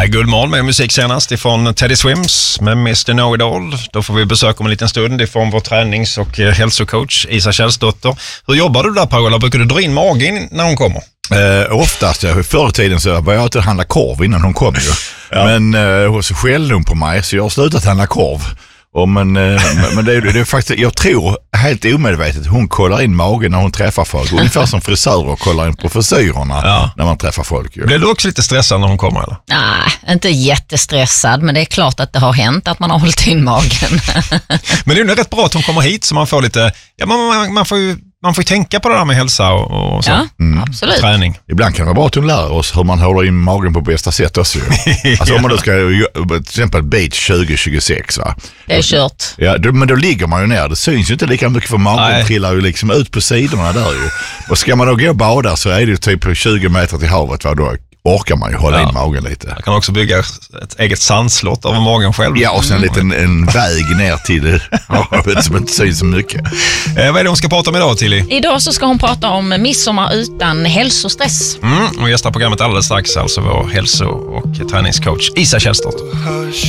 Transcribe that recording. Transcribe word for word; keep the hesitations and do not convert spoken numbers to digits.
Guldmorgon med musik senast ifrån Teddy Swims med mister Know-It-All. Då får vi besök om en liten stund ifrån vår tränings- och hälsocoach Isa Källsdotter. Hur jobbar du där, Paola? Brukar du dra in magen när hon kommer? Eh, oftast, ja, förr i tiden så var jag att handla korv innan hon kom ju. Ja. Men eh, hon skällde hon på mig så jag har slutat handla korv. Och men eh, men det är, det är faktiskt, jag tror helt omedvetet hon kollar in magen när hon träffar folk. Ungefär som frisörer kollar in på frisyrerna ja. när man träffar folk. Ju. Blir du också lite stressad när hon kommer eller? Nej, inte jättestressad, men det är klart att det har hänt att man har hållit in magen. Men det är ju rätt bra att hon kommer hit så man får lite, ja man, man, man får ju Man får ju tänka på det där med hälsa och, och så. Ja, mm. absolut. Och träning. Ibland kan det vara bra att hon lär oss hur man håller in magen på bästa sätt också. Alltså om man då ska, till exempel beach tjugo tjugosex va? Det är kört. Ja, då, men då ligger man ju ner. Det syns ju inte lika mycket för magen. Nej. Trillar ju liksom ut på sidorna där ju. Och ska man då gå och bada så är det ju typ tjugo meter till havet va? Då orkar man ju hålla ja. in magen lite. Jag kan också bygga ett eget sandslott över magen själv. Ja, och sen en liten en väg ner till havet som inte syns så mycket. Eh, vad är det hon ska prata om idag, Tilly? Idag så ska hon prata om midsommar utan hälsostress. Mm, och gästar programmet alldeles strax, alltså vår hälso- och träningscoach Isa Källsdotter.